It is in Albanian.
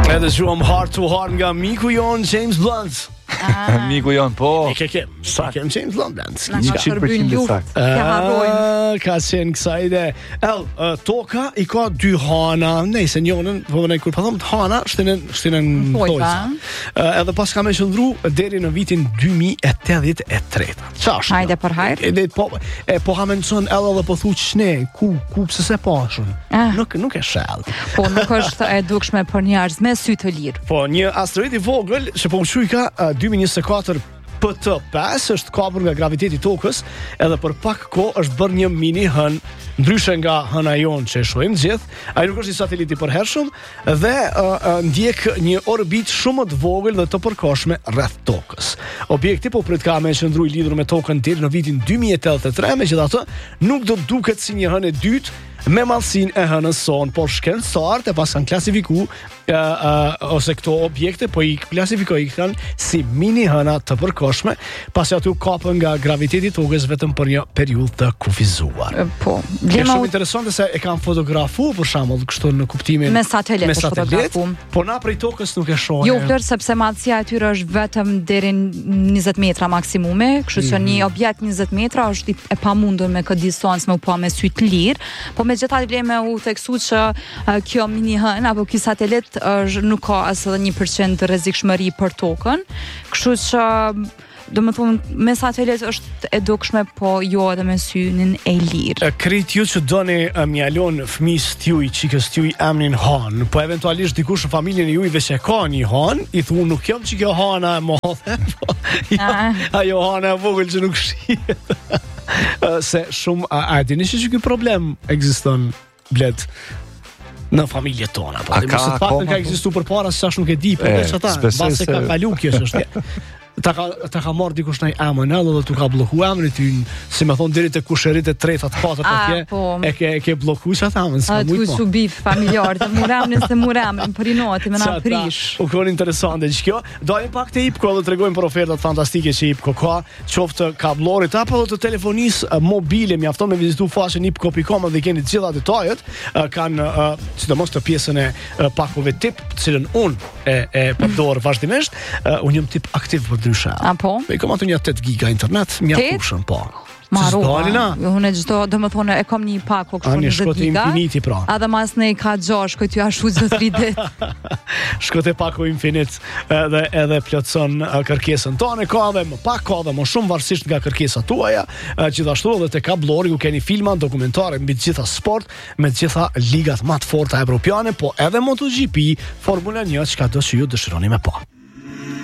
Edhe shuam Heart to Heart nga miku jon James Blunt. Miku jon, po. Kem James Blunt. 100% sakt. Ka qenë kësa ide. Toka i ka dy hana, nejse njonën, po ne kur thon hana, shtinën tojsa. Edhe pas ka më qëndru deri në vitin 2083. Çfarë? Hajde për hajr. Po ha mençon edhe po thu ç'ne, ku pse se pashun. Nuk e shell. Po nuk është e dukshme për njerëz me sy të lirë. Po një asteroid i vogël që po shujka 2024 PT5 është kapur nga graviteti i tokës, edhe për pak kohë është bërë një mini hën, ndryshe nga hëna jon që e shohim gjithë. Ai nuk është një satelit i përhershëm dhe ndjek një orbit shumë të vogël dhe të përkohshme rreth tokës. Objekti po prit ka me qëndru i lidhur me tokën deri në vitin 2083, megjithatë nuk do duket si një hënë e dytë me madhësinë e hënës son, por shkencëtarët e pas kanë klasifikuar ose këto objekte po i klasifikojnë si mini hëna të përkohshme, pasi aty kapën nga graviteti i tokës vetëm për një periudhë të kufizuar. Po, është shumë interesante se e kanë fotografuar për shembull kështu në kuptimin me satelit, po na prej tokës nuk e shohim. Jo, plot sepse madhësia e tyre është vetëm deri në 20 metra maksimumi, kështu që një objekt 20 metra është e pamundur me këtë distancë me u pa me sy të lirë, po megjithatë vleme u theksu që kjo mini hën apo ky satelit nuk ka as edhe 1% rrezikshmëri për tokën, kështu që domethënë me satelit është e dukshme, po jo edhe me synin e lirë. Krit ju që doni mjalon fëmijës t'juj, çikës t'juj emrin Han, po eventualisht dikush në familjen e juaj që ka një Han, i thu nuk jam që kjo Hana e modhe, po ajo Hana e vogël që nuk shihet. Se shumë a dini që ky problem ekziston Bled në familjet tona, po mos të paktën ka ekzistuar përpara se tash nuk e di, po veç ata, mbase ka kalu kjo çështje. Ta ka marrë dikush ndaj emën edhe tu ka bllokuar emrin ty, si më thon deri te kushërit e treta të katërt atje. E ke bllokuar çfarë emën, s'ka shumë. Tu bif familjar, të muramnin se muramnin për inoti më na prish. U kon interesante kjo. Dojmë pak te IPCO dhe tregojmë për ofertat fantastike që IPCO ka, qoftë kablorit apo të telefonisë mobile, mjafton me vizitu faqen ipco.com dhe keni të gjitha detajet. Kanë sidomos të pjesën e pakove tip, të cilën unë e përdor vazhdimisht, unë jam tip aktiv për ndryshe. Apo? Me kam atë një 8 giga internet, mjaftueshëm, po. Unë çdo, domethënë e kam një pak kështu 20 giga. Pra. Edhe mas ne ka 6 këtu ashtu çdo 3 ditë. Shkote pako infinit edhe plotson kërkesën tonë, ka edhe më pak, ka edhe më shumë varësisht nga kërkesat tuaja, gjithashtu edhe te kablori ku keni filma, dokumentare mbi të gjitha sport, me të gjitha ligat më të forta evropiane, po edhe MotoGP, Formula 1, çka do që ju dëshironi me pa.